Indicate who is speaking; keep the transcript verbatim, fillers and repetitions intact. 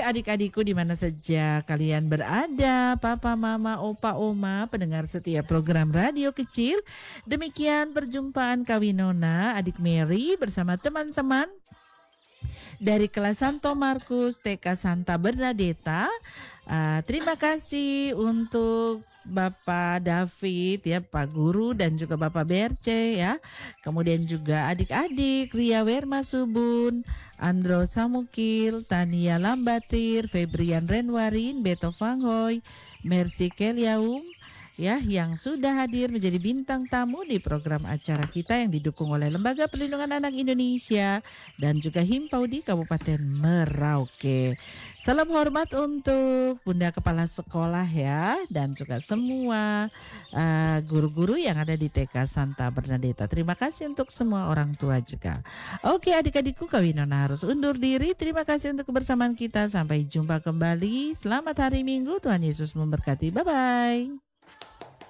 Speaker 1: adik-adikku di mana saja kalian berada, papa, mama, opa, oma, pendengar setiap program radio kecil. Demikian perjumpaan Kawinona, adik Mary bersama teman-teman dari kelas Santo Markus T K Santa Bernadetta. Uh, terima kasih untuk Bapak David ya, Pak Guru dan juga Bapak Berce ya. Kemudian juga adik-adik Ria Werma Subun, Andro Samukil, Tania Lambatir, Febrian Renwarin, Beto Fanghoy, Mercy Keliaum ya, yang sudah hadir menjadi bintang tamu di program acara kita yang didukung oleh Lembaga Perlindungan Anak Indonesia dan juga Himpaudi Kabupaten Merauke. Salam hormat untuk Bunda Kepala Sekolah ya, dan juga semua uh, guru-guru yang ada di T K Santa Bernadetta. Terima kasih untuk semua orang tua juga. Oke adik-adikku, Kawinona harus undur diri. Terima kasih untuk kebersamaan kita. Sampai jumpa kembali. Selamat hari Minggu. Tuhan Yesus memberkati. Bye-bye.